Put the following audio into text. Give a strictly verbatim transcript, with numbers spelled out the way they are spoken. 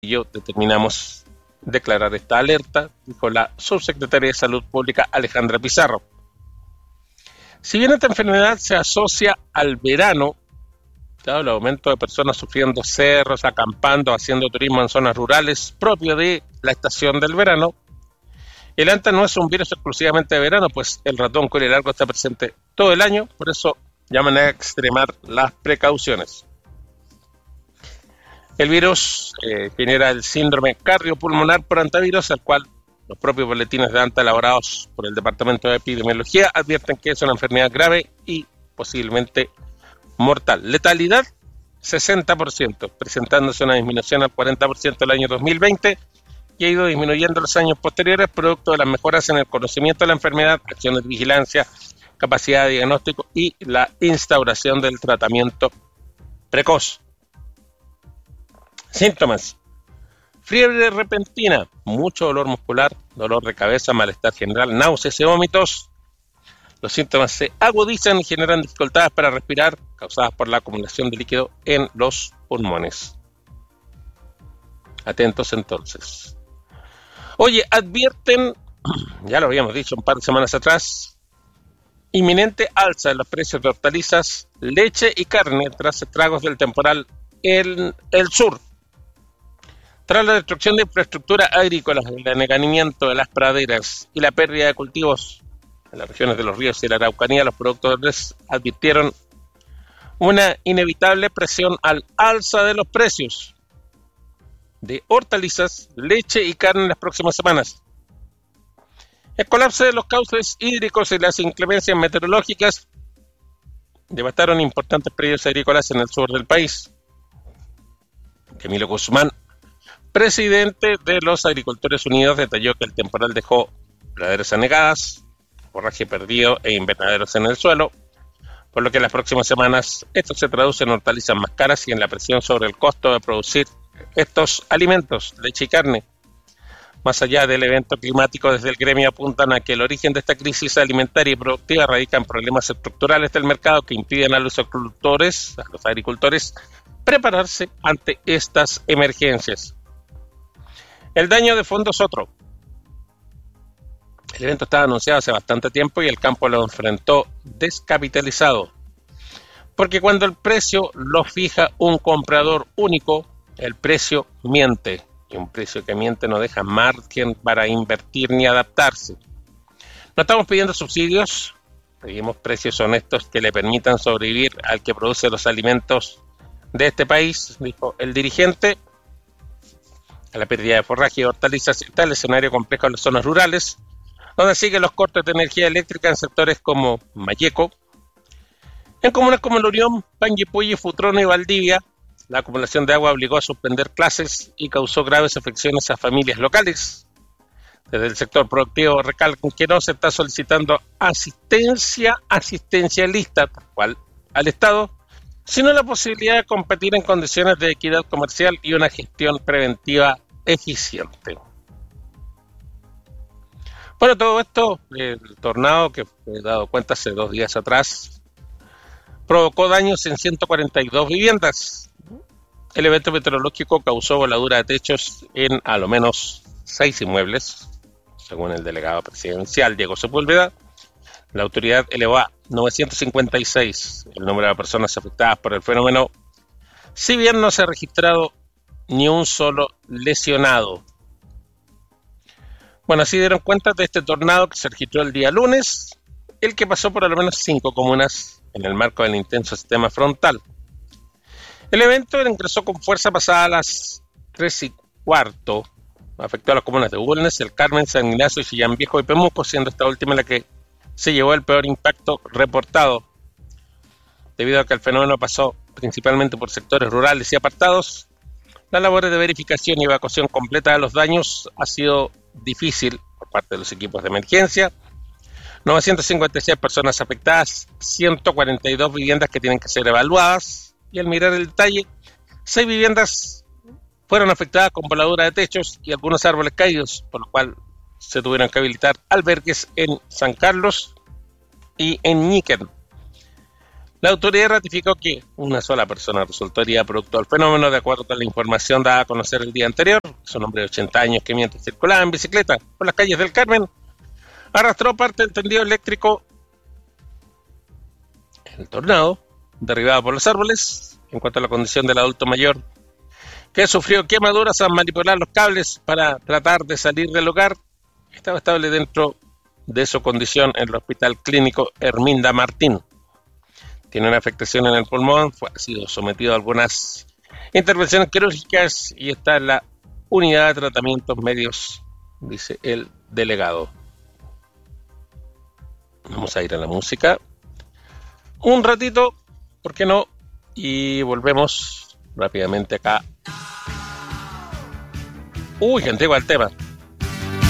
ello determinamos declarar esta alerta, dijo la subsecretaria de Salud Pública Alejandra Pizarro. Si bien esta enfermedad se asocia al verano, dado el aumento de personas sufriendo cerros, acampando, haciendo turismo en zonas rurales propio de la estación del verano, el anta no es un virus exclusivamente de verano, pues el ratón cuello largo está presente todo el año, por eso llaman a extremar las precauciones. El virus eh, genera el síndrome cardiopulmonar por antivirus, al cual los propios boletines de anta elaborados por el Departamento de Epidemiología advierten que es una enfermedad grave y posiblemente mortal. Letalidad, sesenta por ciento, presentándose una disminución al cuarenta por ciento el año dos mil veinte y ha ido disminuyendo en los años posteriores producto de las mejoras en el conocimiento de la enfermedad, acciones de vigilancia, capacidad de diagnóstico y la instauración del tratamiento precoz. Síntomas: fiebre repentina, mucho dolor muscular, dolor de cabeza, malestar general, náuseas y vómitos. Los síntomas se agudizan y generan dificultades para respirar, causadas por la acumulación de líquido en los pulmones. Atentos entonces. Oye, advierten, ya lo habíamos dicho un par de semanas atrás, inminente alza en los precios de hortalizas, leche y carne tras estragos del temporal en el sur. Tras la destrucción de infraestructura agrícola, el anegamiento de las praderas y la pérdida de cultivos en las regiones de los ríos y la Araucanía, los productores advirtieron una inevitable presión al alza de los precios de hortalizas, leche y carne en las próximas semanas. El colapso de los cauces hídricos y las inclemencias meteorológicas devastaron importantes predios agrícolas en el sur del país. Camilo Guzmán, presidente de los Agricultores Unidos, detalló que el temporal dejó praderas anegadas, forraje perdido e invernaderos en el suelo, por lo que en las próximas semanas esto se traduce en hortalizas más caras y en la presión sobre el costo de producir estos alimentos, leche y carne. Más allá del evento climático, desde el gremio apuntan a que el origen de esta crisis alimentaria y productiva radica en problemas estructurales del mercado que impiden a los agricultores, a los agricultores prepararse ante estas emergencias. El daño de fondo es otro. El evento estaba anunciado hace bastante tiempo y el campo lo enfrentó descapitalizado. Porque cuando el precio lo fija un comprador único, el precio miente. Y un precio que miente no deja margen para invertir ni adaptarse. No estamos pidiendo subsidios, pedimos precios honestos que le permitan sobrevivir al que produce los alimentos de este país, dijo el dirigente. A la pérdida de forraje y hortalizas está el escenario complejo en las zonas rurales, donde siguen los cortes de energía eléctrica en sectores como Mayeco. En comunas como La Unión, Panguipulli, Futrono y Valdivia, la acumulación de agua obligó a suspender clases y causó graves afecciones a familias locales. Desde el sector productivo recalcan que no se está solicitando asistencia asistencialista, tal cual al Estado, sino la posibilidad de competir en condiciones de equidad comercial y una gestión preventiva eficiente. Bueno, todo esto, el tornado que he dado cuenta hace dos días atrás, provocó daños en ciento cuarenta y dos viviendas. El evento meteorológico causó voladura de techos en a lo menos seis inmuebles, según el delegado presidencial Diego Sepúlveda. La autoridad elevó a novecientos cincuenta y seis el número de personas afectadas por el fenómeno, si bien no se ha registrado ni un solo lesionado. Bueno, así dieron cuenta de este tornado que se registró el día lunes, el que pasó por al menos cinco comunas en el marco del intenso sistema frontal. El evento ingresó con fuerza pasada a las tres y cuarto, afectó a las comunas de Bulnes, El Carmen, San Ignacio, Chillán Viejo y Pemuco, siendo esta última la que se llevó el peor impacto reportado. Debido a que el fenómeno pasó principalmente por sectores rurales y apartados, las labores de verificación y evacuación completa de los daños ha sido difícil por parte de los equipos de emergencia. novecientas cincuenta y seis personas afectadas, ciento cuarenta y dos viviendas que tienen que ser evaluadas, y al mirar el detalle, seis viviendas fueron afectadas con voladura de techos y algunos árboles caídos, por lo cual se tuvieron que habilitar albergues en San Carlos y en Ñiquén. La autoridad ratificó que una sola persona resultó herida producto del fenómeno, de acuerdo con la información dada a conocer el día anterior. Es un hombre de ochenta años que, mientras circulaba en bicicleta por las calles del Carmen, arrastró parte del tendido eléctrico. El tornado, derribado por los árboles. En cuanto a la condición del adulto mayor, que sufrió quemaduras al manipular los cables para tratar de salir del lugar, estaba estable dentro de su condición en el Hospital Clínico Herminda Martín. Tiene una afectación en el pulmón, fue, ha sido sometido a algunas intervenciones quirúrgicas y está en la unidad de tratamientos medios, dice el delegado. Vamos a ir a la música un ratito, ¿por qué no? Y volvemos rápidamente acá. Uy, que antigua el tema.